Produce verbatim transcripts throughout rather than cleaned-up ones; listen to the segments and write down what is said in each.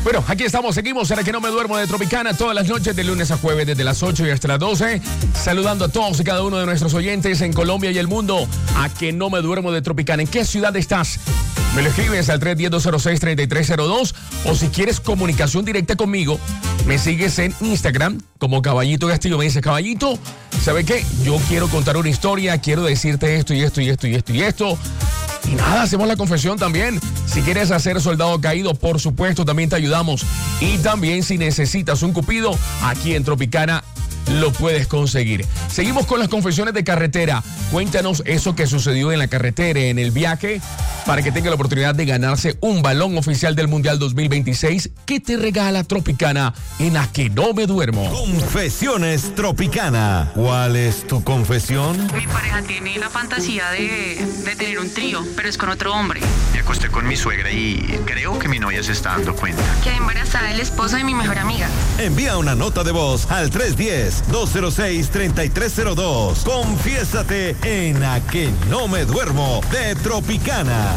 Bueno, aquí estamos, seguimos en la que no me duermo de Tropicana todas las noches de lunes a jueves desde las ocho y hasta las doce, saludando a todos y cada uno de nuestros oyentes en Colombia y el mundo. A que no me duermo de Tropicana. ¿En qué ciudad estás? Me lo escribes al tres uno cero, dos cero seis, tres tres cero dos, o si quieres comunicación directa conmigo, me sigues en Instagram como Caballito Castillo. Me dices, Caballito, ¿sabe qué? Yo quiero contar una historia, quiero decirte esto y esto y esto y esto y esto. Y nada, hacemos la confesión también. Si quieres hacer soldado caído, por supuesto, también te ayudamos. Y también si necesitas un cupido, aquí en Tropicana lo puedes conseguir. Seguimos con las confesiones de carretera. Cuéntanos eso que sucedió en la carretera, en el viaje, para que tenga la oportunidad de ganarse un balón oficial del Mundial dos mil veintiséis que te regala Tropicana en A Que No Me Duermo. Confesiones Tropicana. ¿Cuál es tu confesión? Mi pareja tiene la fantasía de, de tener un trío, pero es con otro hombre. Me acosté con mi suegra y creo que mi novia se está dando cuenta. Quedé embarazada del esposo de mi mejor amiga. Envía una nota de voz al tres uno cero, dos cero seis, tres tres cero dos. Confiésate en A Que No Me Duermo de Tropicana.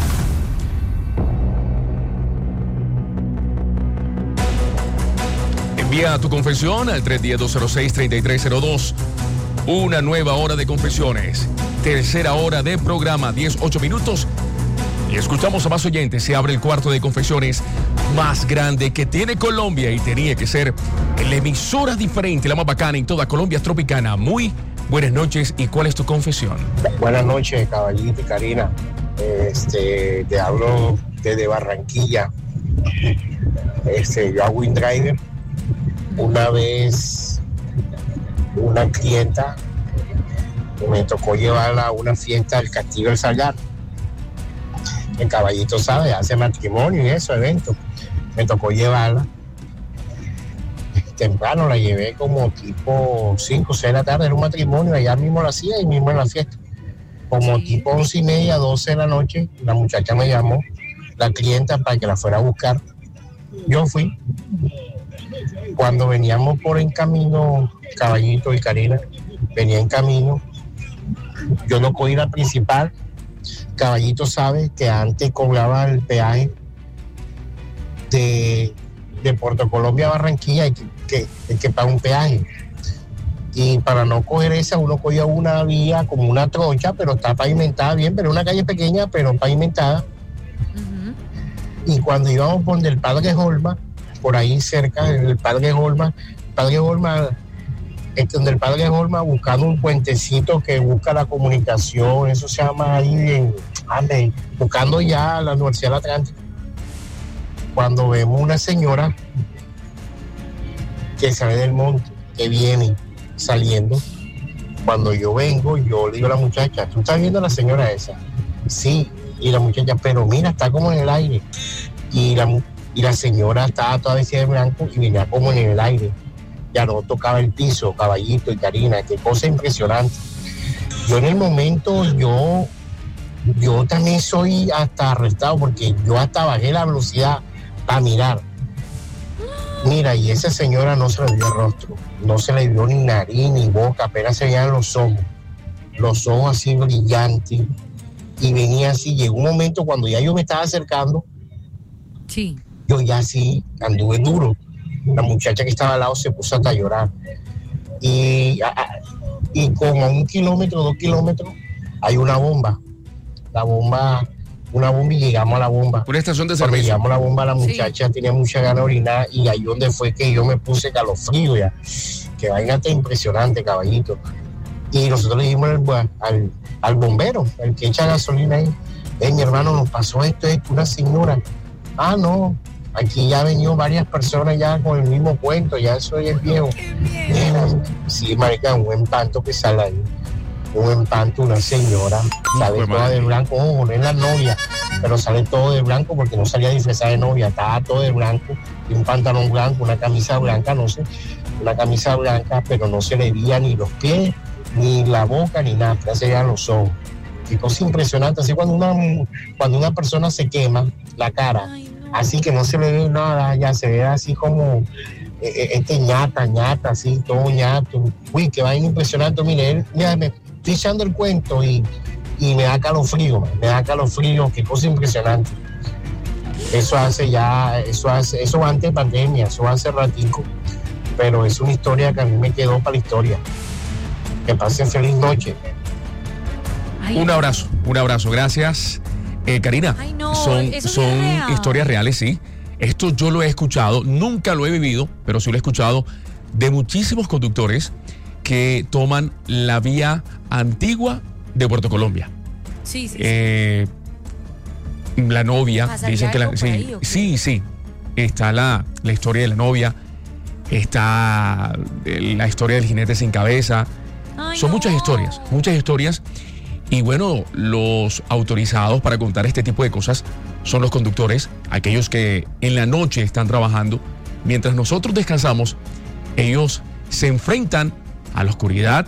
Envía tu confesión al tres uno cero, dos cero seis, tres tres cero dos. Una nueva hora de confesiones. Tercera hora de programa, diez, ocho minutos. Y escuchamos a más oyentes. Se abre el cuarto de confesiones más grande que tiene Colombia y tenía que ser la emisora diferente, la más bacana en toda Colombia, Tropicana. Muy buenas noches. ¿Y cuál es tu confesión? Buenas noches, Caballito y Karina. Este, te hablo desde Barranquilla. Este, yo hago InDriver. Una vez una clienta me tocó llevarla a una fiesta del Castillo del Salgar. El Caballito sabe, hace matrimonio y eso, evento. Me tocó llevarla. Temprano la llevé como tipo cinco o seis de la tarde, era un matrimonio, allá mismo lo hacía y mismo en la fiesta. Como sí. Tipo once y media, doce de la noche, la muchacha me llamó, la clienta, para que la fuera a buscar. Yo fui. Cuando veníamos por en camino, Caballito y Karina, venía en camino, yo no cogí la principal. Caballito sabe que antes cobraba el peaje de, de Puerto Colombia a Barranquilla, hay que, que, hay que pagar un peaje. Y para no coger esa, uno cogía una vía como una trocha, pero está pavimentada bien, pero una calle pequeña, pero pavimentada. Uh-huh. Y cuando íbamos por el Padre Holma, por ahí cerca del Padre Holma, Padre Holma, este, donde el Padre Holma, buscando un puentecito que busca la comunicación, eso se llama ahí en, ande, buscando ya la Universidad del Atlántico. Cuando vemos una señora que sale del monte, que viene saliendo, cuando yo vengo, yo le digo a la muchacha, ¿tú estás viendo a la señora esa? Sí, y la muchacha, pero mira, está como en el aire. Y la, y la señora estaba toda vestida de blanco y venía como en el aire. Ya no tocaba el piso, Caballito y Karina, qué cosa impresionante. Yo en el momento, yo, yo también soy hasta arrestado porque yo hasta bajé la velocidad para mirar. Mira, y esa señora no se le vio el rostro, no se le vio ni nariz ni boca, apenas se veían los ojos, los ojos así brillantes, y venía así. Llegó un momento cuando ya yo me estaba acercando, sí. Yo ya sí anduve duro. La muchacha que estaba al lado se puso hasta a llorar. Y, y como a un kilómetro, dos kilómetros, hay una bomba. La bomba, una bomba y llegamos a la bomba. Una estación de Cuando servicio. llegamos a la bomba, la muchacha Sí. tenía mucha ganas de orinar y ahí donde fue que yo me puse calofrío ya. Que vaina tan impresionante, Caballito. Y nosotros le dijimos al, al, al bombero, el que echa gasolina ahí, eh, mi hermano, nos pasó esto, esto, una señora. Ah, no. Aquí ya han venido varias personas ya con el mismo cuento, ya eso ya es viejo. Mira, sí, marica, un empanto que sale ahí. Un empanto, una señora, sale toda de blanco, ojo, no es la novia, pero sale todo de blanco porque no salía disfrazada de novia, estaba todo de blanco, y un pantalón blanco, una camisa blanca, no sé, una camisa blanca, pero no se le veía ni los pies, ni la boca, ni nada, ya se veían los ojos. Qué cosa impresionante, así cuando una, cuando una persona se quema la cara, así que no se le ve nada, ya se ve así como eh, este ñata, ñata, así, todo ñato. Uy, qué vaina impresionante. Mire, él, mira, me estoy echando el cuento y, y me da calofrío, man, me da calofrío, qué cosa impresionante. Eso hace ya, eso hace, eso antes de pandemia, eso hace ratico, pero es una historia que a mí me quedó para la historia. Que pasen feliz noche. Ay, un abrazo, un abrazo, gracias. Eh, Karina, Ay, no, son, eso son es real. historias reales, sí. Esto yo lo he escuchado, nunca lo he vivido, pero sí lo he escuchado de muchísimos conductores que toman la vía antigua de Puerto Colombia. Sí, sí, sí. Eh, la novia, ¿Pasaría dicen que la, algo por sí, ahí, o qué? sí, sí. Está la, la historia de la novia, está la historia del jinete sin cabeza. Ay, Son no. muchas historias, muchas historias. Y bueno, los autorizados para contar este tipo de cosas son los conductores, aquellos que en la noche están trabajando. Mientras nosotros descansamos, ellos se enfrentan a la oscuridad,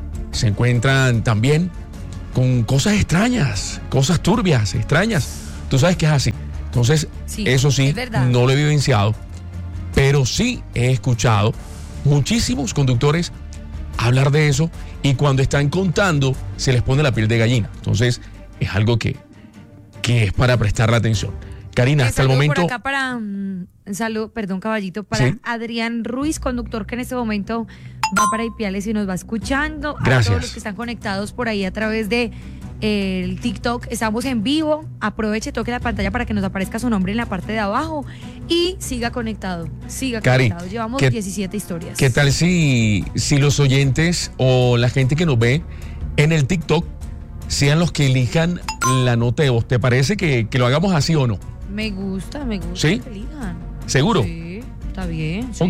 se encuentran también con cosas extrañas, cosas turbias, extrañas. Tú sabes que es así. Entonces, Sí, eso sí, es verdad. no lo he vivenciado, pero sí he escuchado muchísimos conductores hablar de eso y cuando están contando se les pone la piel de gallina. Entonces, es algo que, que es para prestarle atención. Karina, Eh, hasta el saludo momento... por acá para, mm, salud, perdón, caballito, para Sí. Adrián Ruiz, conductor que en este momento va para Ipiales y nos va escuchando. Gracias. A todos los que están conectados por ahí a través de eh, el TikTok, estamos en vivo. Aproveche, toque la pantalla para que nos aparezca su nombre en la parte de abajo y siga conectado, siga Cari, conectado. Llevamos ¿qué- diecisiete historias. ¿Qué tal si, si los oyentes o la gente que nos ve en el TikTok sean los que elijan la nota de voz? ¿Te parece que, que lo hagamos así o no? Me gusta, me gusta. ¿Sí? que elijan. ¿Seguro? Sí, está bien. Sí. Ok.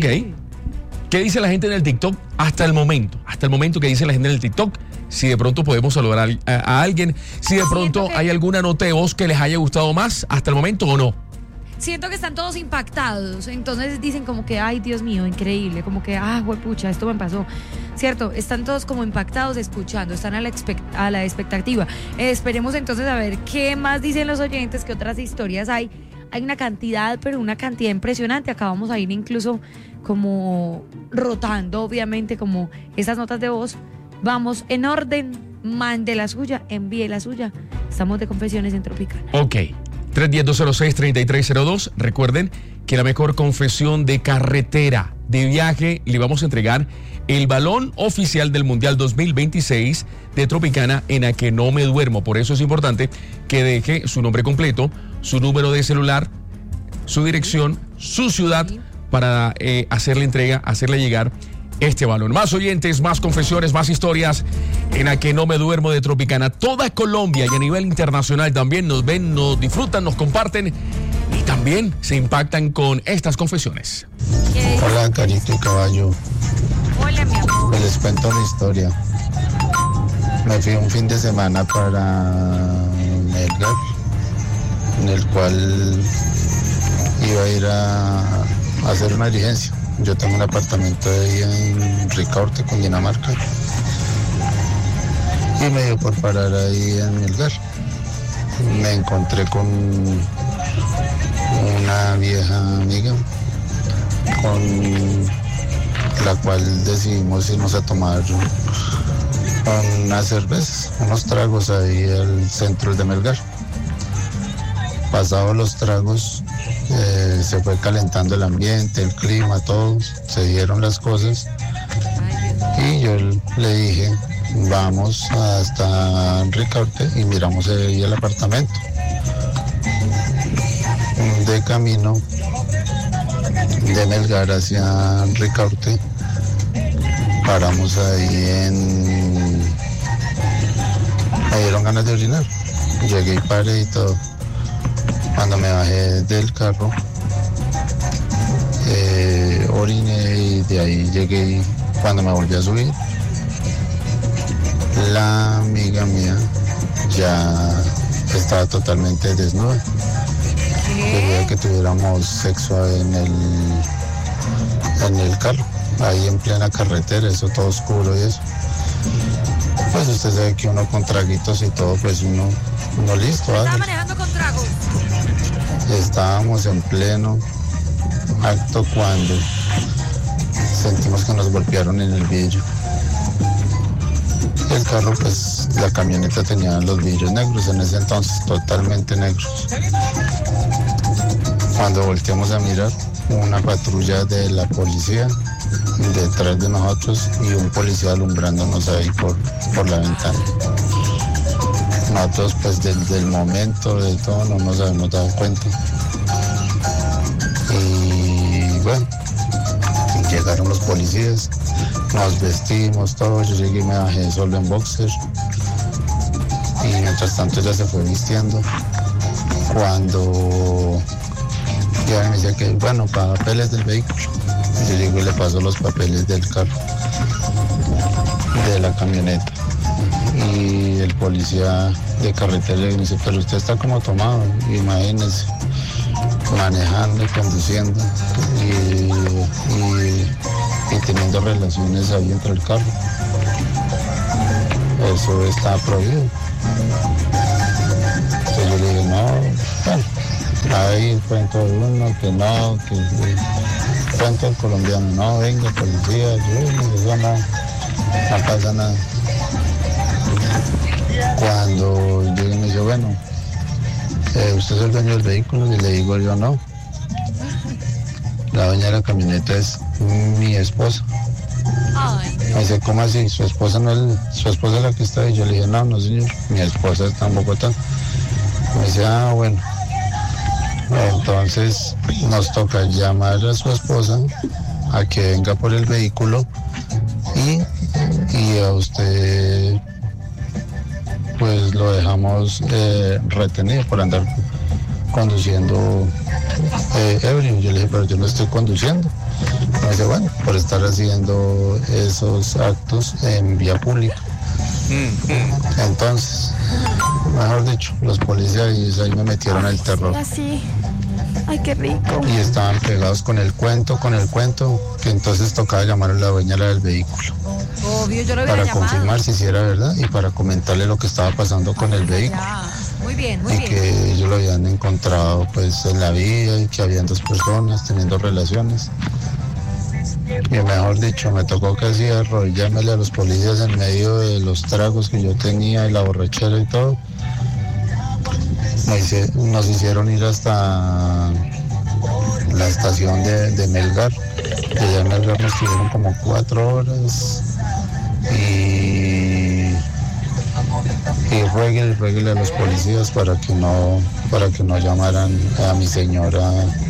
¿Qué dice la gente en el TikTok hasta el momento? Hasta el momento que dice la gente en el TikTok. Si de pronto podemos saludar a, a- a alguien. Si de Siento pronto que- hay alguna nota de voz que les haya gustado más hasta el momento o no. Siento que están todos impactados, entonces dicen como que, ay, Dios mío, increíble, como que, ah, pucha, esto me pasó, ¿cierto? Están todos como impactados escuchando, están a la, expect- a la expectativa. Eh, esperemos entonces a ver qué más dicen los oyentes, qué otras historias hay. Hay una cantidad, pero una cantidad impresionante. Acá vamos a ir incluso como rotando, obviamente, como esas notas de voz. Vamos en orden, mande la suya, envíe la suya. Estamos de confesiones en Tropicana. Ok. tres uno cero, dos cero seis, tres tres cero dos. Recuerden que la mejor confesión de carretera, de viaje, le vamos a entregar el balón oficial del Mundial dos mil veintiséis de Tropicana en A Que No Me Duermo. Por eso es importante que deje su nombre completo, su número de celular, su dirección, su ciudad, para eh, hacerle entrega, hacerle llegar este balón. Más oyentes, más confesiones, más historias en A Que No Me Duermo de Tropicana. Toda Colombia y a nivel internacional también nos ven, nos disfrutan, nos comparten y también se impactan con estas confesiones. ¿Qué dice? Hola, Carito y Caballo. Hola, mi amor. Les cuento una historia. Me fui un fin de semana para Melgar, en el cual iba a ir a, a hacer una diligencia. Yo tengo un apartamento ahí en Ricaurte, Cundinamarca, y me dio por parar ahí en Melgar. Me encontré con una vieja amiga con la cual decidimos irnos a tomar unas cervezas, unos tragos ahí al centro de Melgar. Pasados los tragos, eh, se fue calentando el ambiente, el clima, todo, se dieron las cosas y yo le dije, vamos hasta Ricaurte y miramos ahí el apartamento. De camino de Melgar hacia Ricaurte, paramos ahí en... Me dieron ganas de orinar. Llegué y paré y todo. Cuando me bajé del carro, eh, oriné y de ahí llegué. Y cuando me volví a subir, la amiga mía ya estaba totalmente desnuda. Quería que tuviéramos sexo en el, en el carro, ahí en plena carretera, eso todo oscuro y eso. Pues usted sabe que uno con traguitos y todo, pues uno, uno listo. Estaba ¿vale? manejando con tragos. Estábamos en pleno acto cuando sentimos que nos golpearon en el vidrio. El carro, pues la camioneta tenía los vidrios negros en ese entonces, totalmente negros. Cuando volteamos a mirar, una patrulla de la policía detrás de nosotros y un policía alumbrándonos ahí por, por la ventana. Nosotros pues desde el momento de todo no nos habíamos dado cuenta. Y bueno, llegaron los policías, nos vestimos todo, yo llegué y me bajé solo en boxer. Y mientras tanto ella se fue vistiendo. Cuando ya me decía que, bueno, papeles del vehículo. Yo llego y le paso los papeles del carro, de la camioneta. Y el policía de carretera le dice, pero usted está como tomado, imagínese, manejando y conduciendo y, y, y teniendo relaciones ahí entre el carro. Eso está prohibido. Entonces yo le dije, no, bueno, ahí cuento uno, que no, que, que cuento el colombiano, no, venga, policía, yo, eso no, no pasa nada. Cuando llegué me dice, bueno, eh, ¿usted es el dueño del vehículo? Y le digo yo, no. La dueña de la camioneta es mi esposa. Me dice, ¿cómo así? ¿Su esposa no es, su esposa es la que está ahí? Yo le dije, no, no señor, mi esposa está en Bogotá. Me dice, ah, bueno. Entonces nos toca llamar a su esposa a que venga por el vehículo y, y a usted pues lo dejamos eh, retenido por andar conduciendo eh, ebrio. Yo le dije, pero yo no estoy conduciendo. Me dice, bueno, por estar haciendo esos actos en vía pública. Entonces, mejor dicho, los policías ahí me metieron el terror. Así. Ay, qué rico. Y estaban pegados con el cuento, con el cuento, que entonces tocaba llamar a la dueña del vehículo. Obvio, yo lo hubiera para llamado. confirmar si sí era verdad y para comentarle lo que estaba pasando con el vehículo. Muy bien, muy y bien. que ellos lo habían encontrado pues en la vía y que habían dos personas teniendo relaciones. Y mejor dicho, me tocó casi arrodillármele a los policías en medio de los tragos que yo tenía y la borrachera y todo. Me hice, nos hicieron ir hasta la estación de, de Melgar. Y allá en Melgar nos tuvieron como cuatro horas. Y, y ruegue, ruegue a los policías para que no, para que no llamaran a mi señora.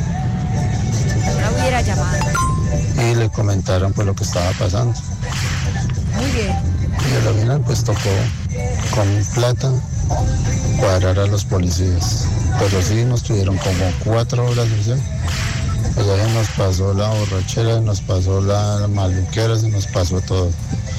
No hubiera llamado. Y le comentaron pues lo que estaba pasando. Muy bien. Y al final pues tocó con plata cuadrar a los policías. Pero sí nos tuvieron como cuatro horas, ¿sí? Pues ahí nos pasó la borrachera, nos pasó la maluquera, se nos pasó todo.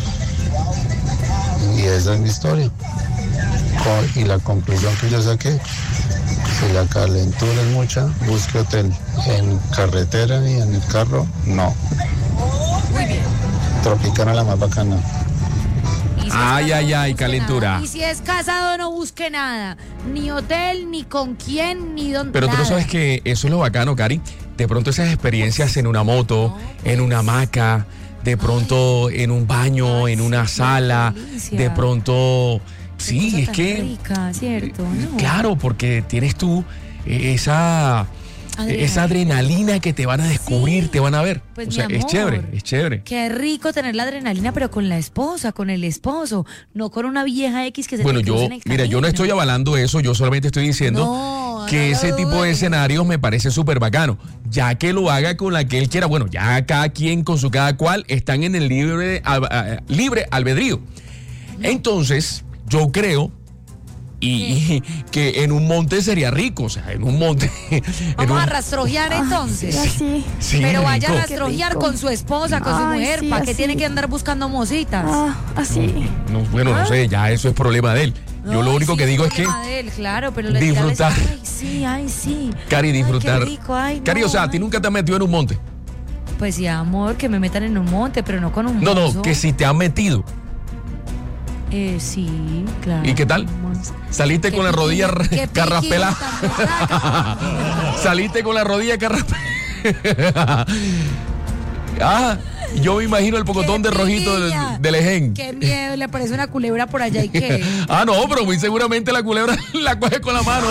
Y esa es mi historia. Y la conclusión que yo saqué, si la calentura es mucha, busque hotel. En carretera y en el carro, no. Muy bien. Tropicana la más bacana. Y si es Ay, casado, ay, no ay, busque calentura. nada. Y si es casado, no busque nada. Ni hotel, ni con quién, ni dónde. Pero tú no nada. sabes que eso es lo bacano, Cari. De pronto esas experiencias en una moto, en una hamaca, de pronto en un baño, Ay, en una sí, sala, qué delicia. de pronto... Qué Sí, cosa es tan que... rica, ¿cierto? No. Claro, porque tienes tú eh, esa... Adrenalina. Esa adrenalina que te van a descubrir, Sí. te van a ver. Pues, o sea, mi es amor, chévere, es chévere. Qué rico tener la adrenalina, pero con la esposa, con el esposo, no con una vieja X que se Bueno, te yo, cruza en el mira, yo no camino. estoy avalando eso, yo solamente estoy diciendo No, que no ese lo tipo de dudes. escenarios me parece súper bacano. Ya que lo haga con la que él quiera, bueno, ya cada quien con su cada cual están en el libre, al- a- libre albedrío. Entonces, yo creo y, y que en un monte sería rico, o sea, en un monte. en Vamos un- a rastrojear entonces. Así. Sí, Pero vaya a rico. rastrojear Qué rico. con su esposa, con su Ay, mujer, sí, ¿para qué así. tiene que andar buscando mositas? Ah, así. No, bueno, no sé, ya eso es problema de él. Yo lo Ay, único sí, que digo es que problema de él, claro, pero le disfrutar. tirarles, Ay, sí, ay, sí. Cari, disfrutar. Ay, qué rico, ay, Cari, no, o sea, a ay. ti nunca te has metido en un monte. Pues sí, amor, que me metan en un monte, pero no con un No, mozo. no, que si te han metido. Eh, sí, claro. ¿Y qué tal? Saliste Qué con la piquín, rodilla qué piquín carraspelada. tan berraca. Saliste con la rodilla carraspelada. Ah, yo me imagino el pocotón de rojito del, del ején. Qué miedo, le aparece una culebra por allá y qué. Ah, no, pero muy seguramente la culebra la coge con la mano.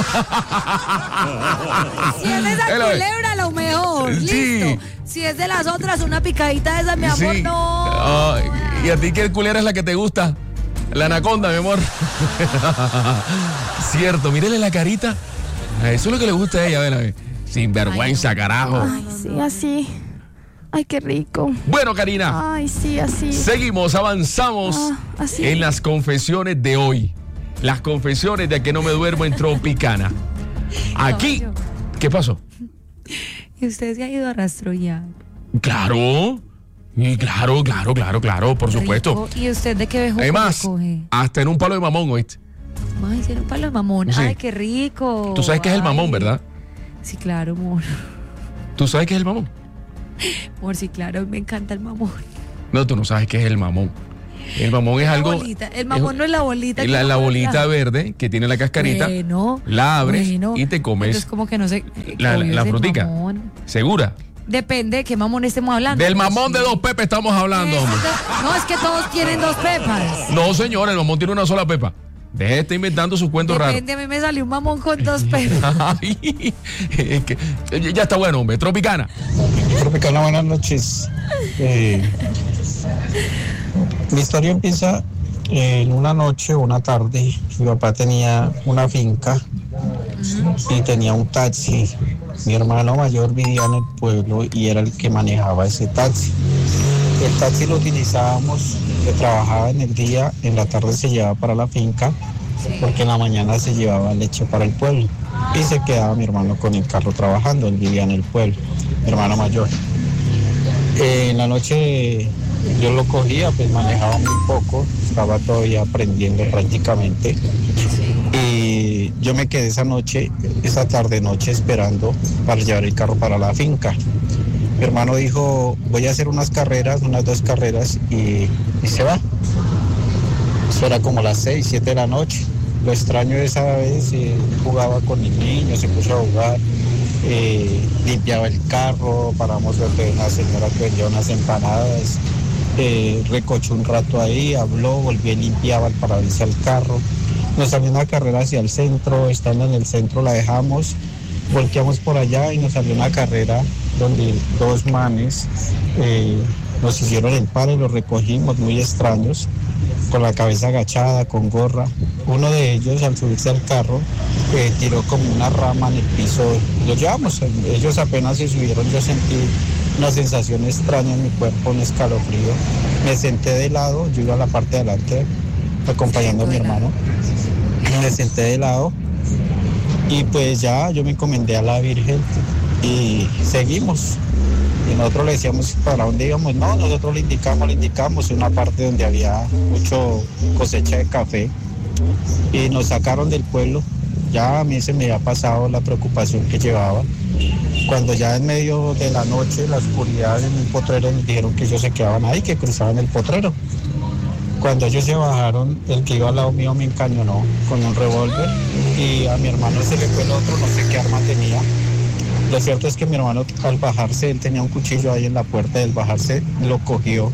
Si es de esa culebra, lo mejor. Sí. Listo. Si es de las otras, una picadita de esas, mi amor, Sí. no. Ah, ¿y a ti qué culebra es la que te gusta? La anaconda, mi amor. Cierto, mírele la carita. Eso es lo que le gusta a ella, ven a ver. Sin vergüenza, carajo. Ay, sí, así. Ay, qué rico. Bueno, Karina. Ay, sí, así. Seguimos, avanzamos Ah, así. en las confesiones de hoy. Las confesiones de A Que No Me Duermo en Tropicana. Aquí, ¿qué pasó? Y usted se ha ido a rastroñar. Claro, y claro, claro, claro, claro, por supuesto. Rico. ¿Y usted de qué vejo Además, coge? hasta en un palo de mamón, ¿oíste? Ay, hicieron palo de mamón. Sí. Ay, qué rico. Tú sabes qué es el mamón, Ay. ¿verdad? Sí, claro, amor. ¿Tú sabes qué es el mamón? Amor, sí, claro, me encanta el mamón. No, tú no sabes qué es el mamón. El mamón es La algo... bolita. El mamón es- no es la bolita. que La, la uno bolita agarra. verde que tiene la cascarita, Bueno, la abres bueno. y te comes Entonces, como que no sé. la, obvio, la es el frutica. mamón. ¿Segura? Depende de qué mamón estemos hablando. Del pero mamón sí. de dos pepas estamos hablando, Ese hombre. de- No, es que todos tienen dos pepas. No, señor, el mamón tiene una sola pepa. Deje de estar inventando sus cuentos raros. Depende, a mí me salió un mamón con dos pepas. Ay, es que- ya está bueno, hombre. Tropicana. Tropicana, buenas noches. Eh, mi historia empieza en una noche o una tarde. Mi papá tenía una finca y tenía un taxi. Mi hermano mayor vivía en el pueblo y era el que manejaba ese taxi. El taxi lo utilizábamos, que trabajaba en el día, en la tarde se llevaba para la finca, porque en la mañana se llevaba leche para el pueblo. Y se quedaba mi hermano con el carro trabajando, él vivía en el pueblo, mi hermano mayor. Eh, en la noche yo lo cogía, pues manejaba muy poco, estaba todavía aprendiendo prácticamente. Y yo me quedé esa noche, esa tarde noche esperando para llevar el carro para la finca. Mi hermano dijo, voy a hacer unas carreras, unas dos carreras y, y se va. Eso era como las seis, siete de la noche. Lo extraño esa vez, eh, jugaba con el niño, se puso a jugar, eh, limpiaba el carro, paramos frente a una señora que vendía unas empanadas, eh, recochó un rato ahí, habló, volvió y limpiaba el parabrisas al carro. Nos salió una carrera hacia el centro, estando en el centro la dejamos, volteamos por allá y nos salió una carrera donde dos manes eh, nos hicieron el paro y los recogimos, muy extraños, con la cabeza agachada, con gorra. Uno de ellos, al subirse al carro, eh, tiró como una rama en el piso. Lo llevamos, ellos apenas se subieron, yo sentí una sensación extraña en mi cuerpo, un escalofrío. Me senté de lado, yo iba a la parte de adelante acompañando a mi hermano. Me senté de lado y pues ya yo me encomendé a la Virgen y seguimos. Y nosotros le decíamos para dónde íbamos. No, nosotros le indicamos, le indicamos una parte donde había mucho cosecha de café y nos sacaron del pueblo. Ya a mí se me había pasado la preocupación que llevaba. Cuando ya en medio de la noche, la oscuridad en un potrero, nos dijeron que ellos se quedaban ahí, que cruzaban el potrero. Cuando ellos se bajaron, el que iba al lado mío me encañonó con un revólver y a mi hermano se le fue el otro, no sé qué arma tenía. Lo cierto es que mi hermano al bajarse, él tenía un cuchillo ahí en la puerta, del bajarse lo cogió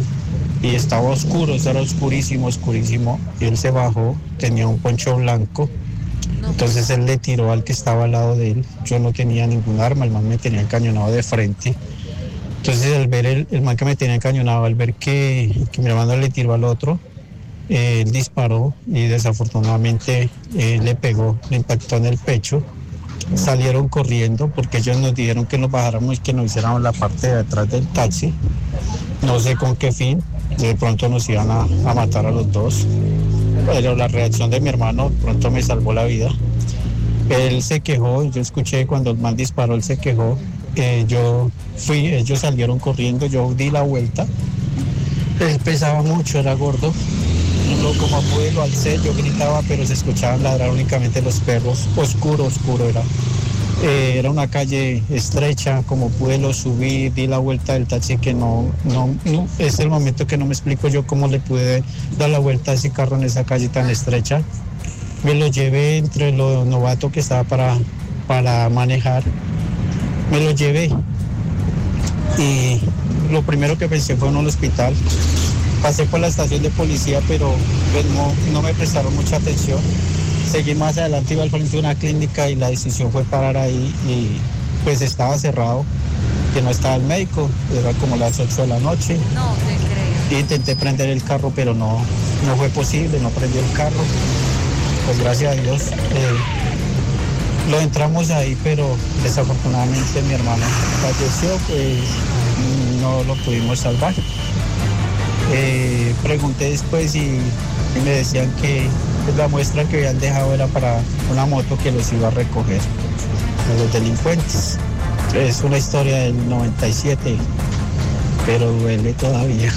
y estaba oscuro, eso era oscurísimo, oscurísimo. Y él se bajó, tenía un poncho blanco, entonces él le tiró al que estaba al lado de él. Yo no tenía ningún arma, el man me tenía encañonado de frente. Entonces al ver el, el man que me tenía encañonado, al ver que, que mi hermano le tiró al otro, eh, él disparó y desafortunadamente eh, le pegó, le impactó en el pecho. Salieron corriendo porque ellos nos dijeron que nos bajáramos y que nos hiciéramos la parte de atrás del taxi. No sé con qué fin, de pronto nos iban a, a matar a los dos. Pero la reacción de mi hermano pronto me salvó la vida. Él se quejó, yo escuché cuando el man disparó, él se quejó. Eh, yo fui, ellos salieron corriendo, yo di la vuelta. Él pesaba mucho, era gordo. Lo, como pude lo alcé, yo gritaba, pero se escuchaban ladrar únicamente los perros. Oscuro, oscuro era. Eh, era una calle estrecha, como pude lo subí, di la vuelta del taxi que no, no, no, es el momento que no me explico yo cómo le pude dar la vuelta a ese carro en esa calle tan estrecha. Me lo llevé entre lo novato que estaba para, para manejar. Me lo llevé. y lo primero que pensé fue en un hospital. Pasé por la estación de policía, pero pues, no, no me prestaron mucha atención. Seguí más adelante, iba al frente de una clínica y la decisión fue parar ahí y pues estaba cerrado, que no estaba el médico, era como las ocho de la noche. No, te creo. Intenté prender el carro, pero no, no fue posible, no prendió el carro. Pues gracias a Dios eh, lo entramos ahí, pero desafortunadamente mi hermano falleció, pues no lo pudimos salvar. Eh, pregunté después y, y me decían que pues, la muestra que habían dejado era para una moto que los iba a recoger a los delincuentes. Es una historia del noventa y siete, pero duele todavía.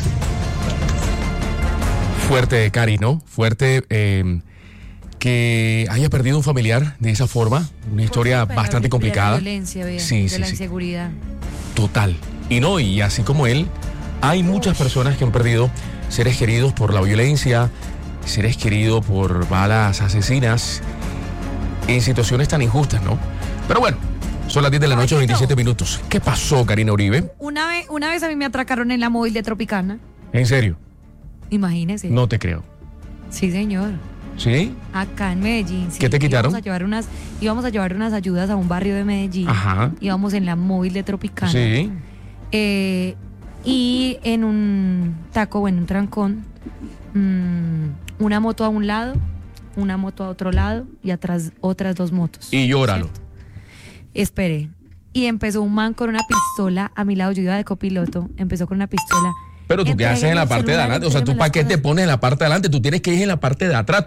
Fuerte, Cari, ¿no? Fuerte eh, que haya perdido un familiar de esa forma. Una historia Por bastante la complicada. violencia, vea, Sí, de sí, la sí. inseguridad. Total. Y no, y así como él, hay muchas personas que han perdido seres queridos por la violencia, seres queridos por balas asesinas, en situaciones tan injustas, ¿no? Pero bueno, son las diez de la noche, veintisiete minutos. ¿Qué pasó, Karina Uribe? Una vez, una vez a mí me atracaron en la móvil de Tropicana. ¿En serio? Imagínese. No te creo. Sí, señor. ¿Sí? Acá en Medellín. Sí. ¿Qué te quitaron? Íbamos a llevar unas, íbamos a llevar unas ayudas a un barrio de Medellín. Ajá. Íbamos en la móvil de Tropicana. Sí. Eh, y en un taco o en un trancón, mmm, una moto a un lado, una moto a otro lado y atrás otras dos motos. Y llóralo. ¿Cierto? Esperé. Y empezó un man con una pistola a mi lado. Yo iba de copiloto. Empezó con una pistola. Pero tú qué haces en la parte de adelante. O sea, ¿tú para qué te pones en la parte de adelante? Tú tienes que ir en la parte de atrás.